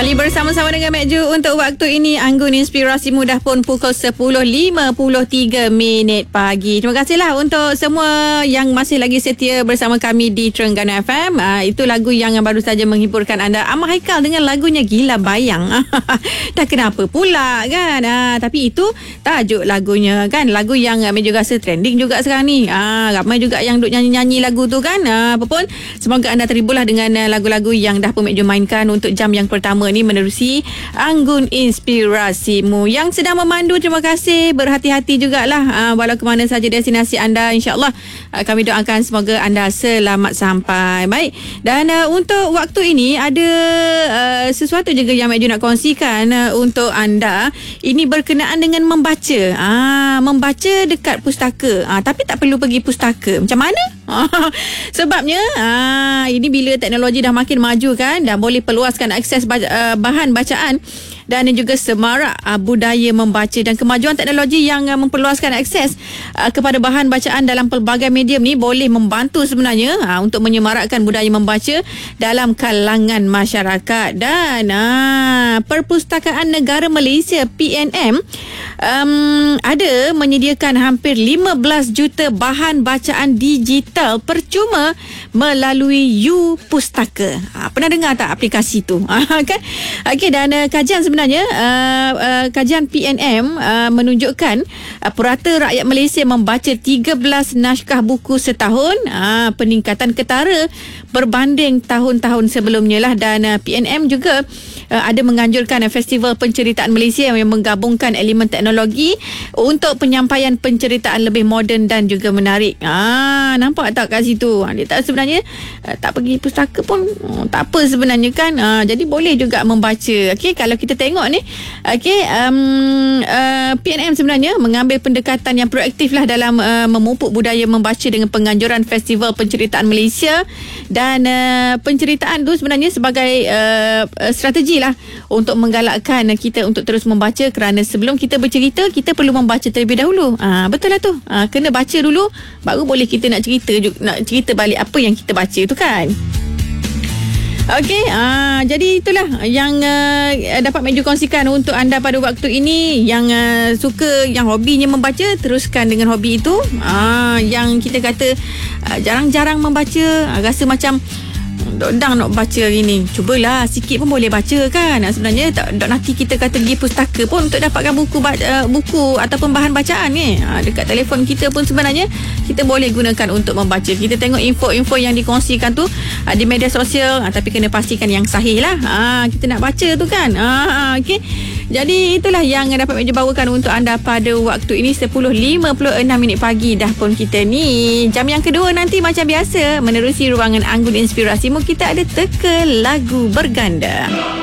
Kembali bersama-sama dengan Mek Ju untuk waktu ini. Anggun Inspirasi Mudah pun pukul 10.53 pagi. Terima kasihlah untuk semua yang masih lagi setia bersama kami di Terengganu FM. Itu lagu yang baru saja menghiburkan anda. Ahmad Haikal dengan lagunya Gila Bayang. Dah kenapa pula kan? Tapi itu tajuk lagunya kan. Lagu yang Mek Ju rasa trending juga sekarang ni. Ramai juga yang duk nyanyi-nyanyi lagu tu kan. Apa pun, semoga anda terhiburlah dengan lagu-lagu yang dah pun Mek Ju mainkan untuk jam yang pertama ni menerusi Anggun Inspirasimu. Yang sedang memandu, terima kasih. Berhati-hati jugalah walau ke mana saja destinasi anda. InsyaAllah kami doakan semoga anda selamat sampai. Baik. Dan untuk waktu ini ada sesuatu juga yang Mek Ju nak kongsikan untuk anda. Ini berkenaan dengan membaca. Membaca dekat pustaka. Tapi tak perlu pergi pustaka. Macam mana? Sebabnya ini bila teknologi dah makin maju kan, dah boleh perluaskan akses bahan bacaan dan juga semarak budaya membaca, dan kemajuan teknologi yang memperluaskan akses kepada bahan bacaan dalam pelbagai medium ni boleh membantu sebenarnya untuk menyemarakkan budaya membaca dalam kalangan masyarakat. Dan Perpustakaan Negara Malaysia PNM ada menyediakan hampir 15 juta bahan bacaan digital percuma melalui U-Pustaka. Pernah dengar tak aplikasi tu? Kan? Okey, dan kajian sebenarnya kajian PNM menunjukkan purata rakyat Malaysia membaca 13 naskah buku setahun, peningkatan ketara berbanding tahun-tahun sebelumnya lah. Dan PNM juga ada menganjurkan Festival Penceritaan Malaysia yang menggabungkan elemen teknologi untuk penyampaian penceritaan lebih moden dan juga menarik. Nampak tak kat situ? Dia tak sebenarnya tak pergi pustaka pun tak apa sebenarnya kan. Jadi boleh juga membaca. Okey, kalau kita tengok ni, okey, PNM sebenarnya mengambil pendekatan yang proaktif lah dalam memupuk budaya membaca dengan penganjuran Festival Penceritaan Malaysia. Dan penceritaan tu sebenarnya sebagai strategi lah untuk menggalakkan kita untuk terus membaca, kerana sebelum kita bercerita kita perlu membaca terlebih dahulu. Betul lah tu. Kena baca dulu baru boleh kita nak cerita balik apa yang kita baca tu kan. Okey, jadi itulah yang dapat Mek Ju kongsikan untuk anda pada waktu ini. Yang suka, yang hobinya membaca, teruskan dengan hobi itu. Yang kita kata jarang-jarang membaca, rasa macam dang nak baca hari ni, cubalah sikit pun boleh baca kan. Sebenarnya tak nanti kita kata pergi pustaka pun untuk dapatkan buku ataupun bahan bacaan ni. Dekat telefon kita pun sebenarnya kita boleh gunakan untuk membaca. Kita tengok info-info yang dikongsikan tu di media sosial, tapi kena pastikan yang sahih lah. Kita nak baca tu kan. Okey. Jadi itulah yang dapat Mek Ju bawakan untuk anda pada waktu ini 10.56 pagi dah pun kita ni. Jam yang kedua nanti macam biasa menerusi ruangan Anggun Inspirasimu, kita ada teka lagu berganda.